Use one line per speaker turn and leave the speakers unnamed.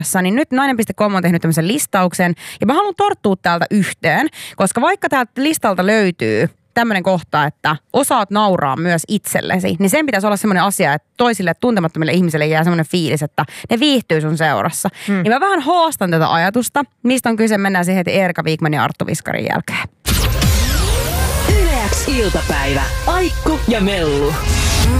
niin nyt nainen.com on tehnyt tämmöisen listauksen ja mä haluan tarttua täältä yhteen, koska vaikka täältä listalta löytyy tämmöinen kohta, että osaat nauraa myös itsellesi, niin sen pitäisi olla semmoinen asia, että toisille tuntemattomille ihmisille jää semmoinen fiilis, että ne viihtyy sun seurassa. Niin mä vähän haastan tätä ajatusta, mistä on kyse, mennään siihen heti Erika Wigmanin ja Arttu Viskarin jälkeen.
Yle X iltapäivä. Aikku ja Mellu.